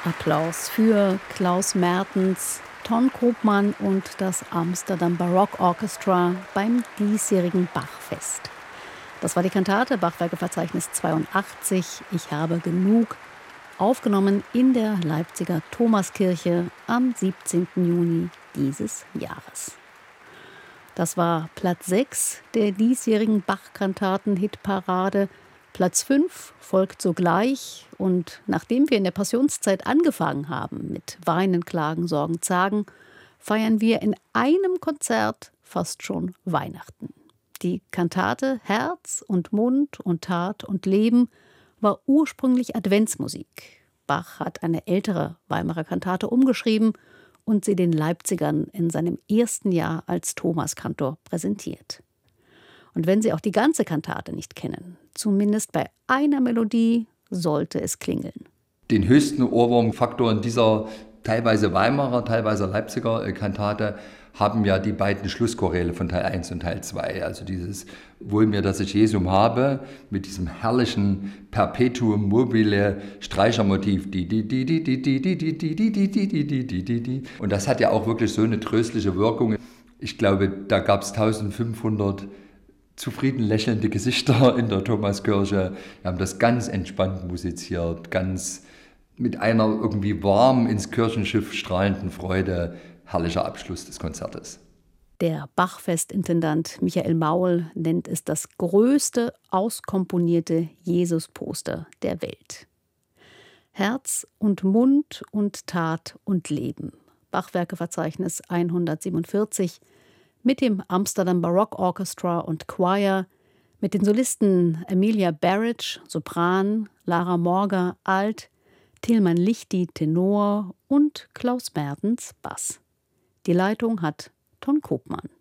Applaus für Klaus Mertens, Ton Koopman und das Amsterdam Baroque Orchestra beim diesjährigen Bachfest. Das war die Kantate Bachwerkeverzeichnis 82, Ich habe genug, aufgenommen in der Leipziger Thomaskirche am 17. Juni dieses Jahres. Das war Platz 6 der diesjährigen Bach-Kantaten-Hitparade. Platz 5 folgt sogleich. Und nachdem wir in der Passionszeit angefangen haben mit Weinen, Klagen, Sorgen, Zagen, feiern wir in einem Konzert fast schon Weihnachten. Die Kantate Herz und Mund und Tat und Leben war ursprünglich Adventsmusik. Bach hat eine ältere Weimarer Kantate umgeschrieben und sie den Leipzigern in seinem ersten Jahr als Thomaskantor präsentiert. Und wenn Sie auch die ganze Kantate nicht kennen, zumindest bei einer Melodie sollte es klingeln. Den höchsten Ohrwurmfaktor in dieser teilweise Weimarer, teilweise Leipziger Kantate haben ja die beiden Schlusschoräle von Teil 1 und Teil 2. Also dieses Wohl mir, dass ich Jesum habe, mit diesem herrlichen Perpetuum mobile Streichermotiv. Und das hat ja auch wirklich so eine tröstliche Wirkung. Ich glaube, da gab es 1500 zufrieden lächelnde Gesichter in der Thomaskirche. Wir haben das ganz entspannt musiziert, ganz mit einer irgendwie warm ins Kirchenschiff strahlenden Freude. Herrlicher Abschluss des Konzertes. Der Bachfestintendant Michael Maul nennt es das größte auskomponierte Jesus-Poster der Welt. Herz und Mund und Tat und Leben. Bachwerkeverzeichnis 147 mit dem Amsterdam Baroque Orchestra und Choir, mit den Solisten Emilia Barrage, Sopran, Lara Morga, Alt, Tilman Lichti, Tenor und Klaus Mertens, Bass. Die Leitung hat Ton Koopman.